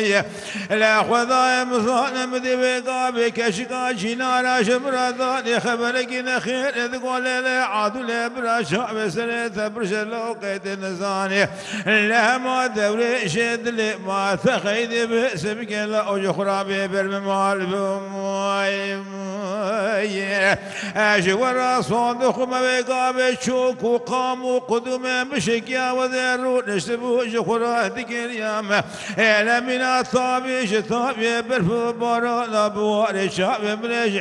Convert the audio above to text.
لا خذا مصان مدي قابي كشكا جنانا شمرادان خبرك نخير تقول لا عادل براشا بسنة برشلو قيد نزاني لا ما دوري شد لي ما تخيد بسبك لا أجخرا برمال بماي أجورا صادق ما بقابي شوك وقام وقدوم بشكيا وذرو نشتبو جخرا تكريام إلا من الطابي شطابي برفو بارا لابوار شعب بلش